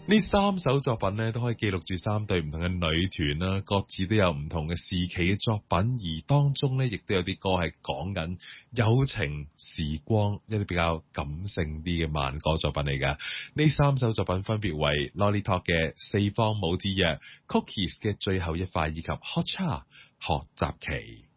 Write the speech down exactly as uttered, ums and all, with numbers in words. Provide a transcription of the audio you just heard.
呢三首作品呢，都可以記錄住三對唔同嘅女團啦，各自都有唔同嘅時期嘅作品，而當中呢，亦都有啲歌係講緊友情、時光，一啲比較感性啲嘅慢歌作品嚟㗎。呢三首作品分別為 Lolly Talk 嘅《四方帽之約》、Cookies 嘅最後一塊以及 Hotcha 學習期。